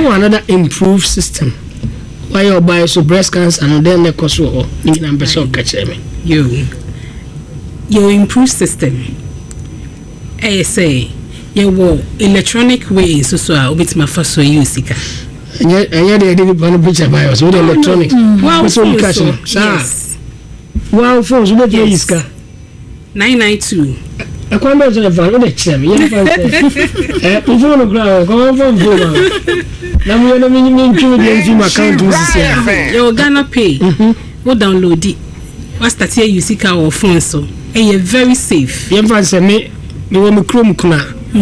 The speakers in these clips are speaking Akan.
another improved system. Why you buy so breast cancer and then the cost or you can be so catch me. You improve system. I say you will electronic ways so bit my first use it. And yet they didn't want to picture by us with electronics. Wow, so yes. Wow, phones what is 992. I can't imagine the phone. What is it? You phone the ground. Come on, phone. Now we are not minimum account to see. Your Ghana Pay. Go download it. What's that here you see our phone so? And you're very safe. You ever say me want me Chrome kuna.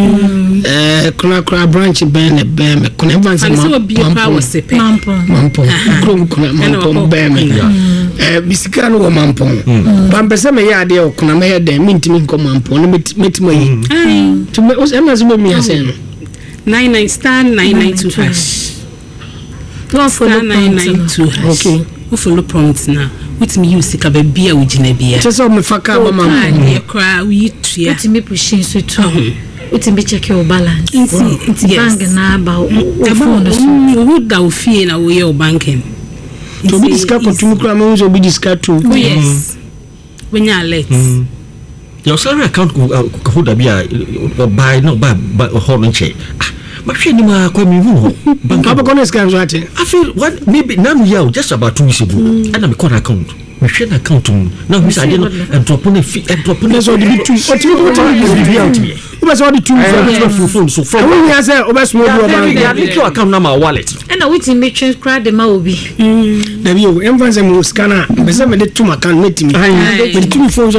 Kuna branch ben me kuna ever say mampo. Chrome kuna mampo ben me. Bisika no mampo. Bampesa me ya de kuna me de mintimi nko mampo no metimo yi. To me os emazimo mi ase no. 99 star 992 hash. Don't follow 992 hash. Okay. Who follow prompts now? With me use ka be bia ujina bia. Just so me faka ba mampo. You cry we tria. With me pushing so too. With me check your balance. It's bank na about phone so. Who da fee na we your banking. To be discussed for two crowns will be discussed too. Oh yes. When you alert. Your salary account could be a buy no buy hold check. But she knew my Papa Connors comes right. I feel what maybe now yeah just about 2 weeks ago. And I'm a corner account. We share account now. Miss I didn't and drop on a fee and drop on all the two. What you out here? It was all the two phone. So from when you say over small account number wallet. And I wait in matrix crowd the Maobi. The view emphasis on scanner. But some of the two account meeting. But two phones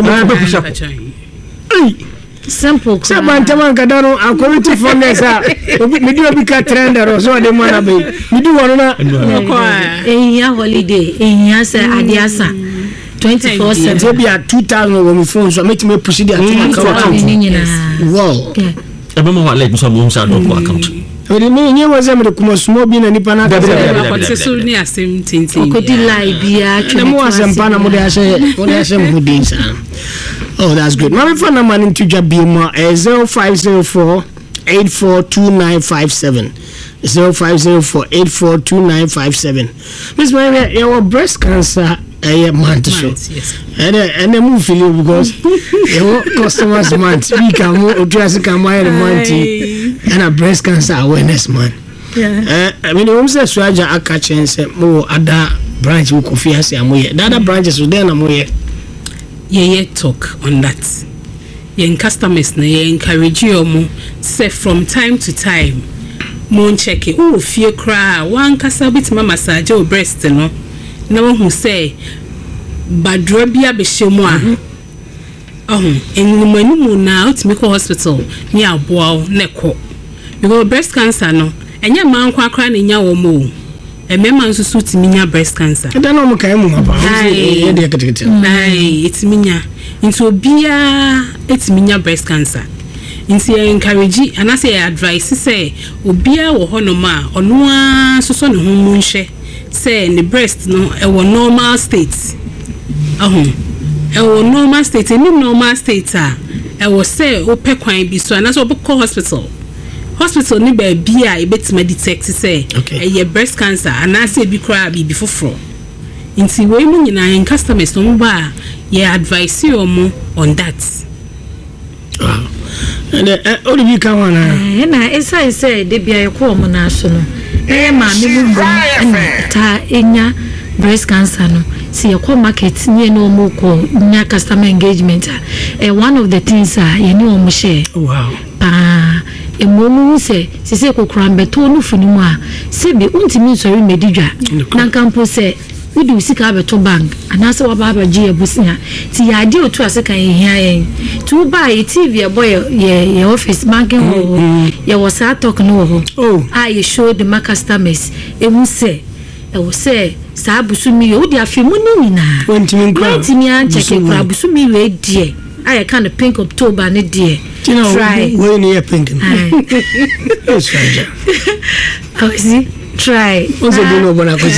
are simple. Sabantaman Kadano, I'm going to phone this out. We do a big trend or so. They want to be. We do want to know. Holiday. Adiasa. 24/7. There be a 2,000 on my phone, so make me proceed at wow. I remember what let me some rooms out of account. But the meaning was a little small being and Nipana. Same thing. Could you lie? Be actually more than Panama. Oh, that's good. My phone number in Tuja Bima 0504 842957. 0504-842957. Miss Maria, your breast cancer month show. And then move feeling because your customers month we can move dress can buy the month and a breast cancer awareness month. I mean, we say Swaja Akachen say more other branch we could fear say amoye. The other branches we then amoye. Yeah, talk on that. Yen customers na ye encourage you mo say from time to time. Mon check it. Oh, fear cry. One kasa bit ma massage your breast no. Na who say badrobia be shemo a. Enimani mu na ultimate hospital ni aboa neko. Because breast cancer no. Enya man kwa kra na nya wo mo. Emema nso so timinya breast cancer. E da no mo kan mu aba. E dey ketekete. Nai, etiminya. Into obia etiminya breast cancer. Inti encourage and I say advice say obia wo hono ma ono a soso ne ho mu nhwe say the breast no e wo normal state e wo normal state ni normal state a e wo say ope kwan bi so and so obekọ hospital ni ba bia e betima detect say e breast cancer and I say bi kra bi foforo inti we mu nyina en customers no ba ye advice you on that. Wow. And all you can one na esa say de bia ekọ mo na so no ma me mu ta enya breast cancer no see ekọ market nie no mo ko nya customer engagement one of the things you know mo share wow emomu se kokura mbeto no funi mu a se bi untimi nsori medidwa na kampo se we do sika beto bank anase wa baba ji ebusia ti ya di otu aseka ehia yen tu buy TV boy ye office banking ho ye was talk no ho I show the customers emu se e wo se sa busumi yo di afimu ni na ntimi an check kura busumi we die I kind of pink October ne die try we ni pink it's fine how is it try what's the no bona ko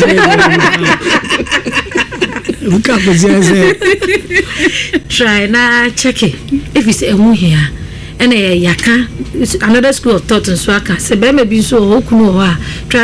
try na check it if it's a here and yaka another school of thought and so aka se be me bi so okunu ho a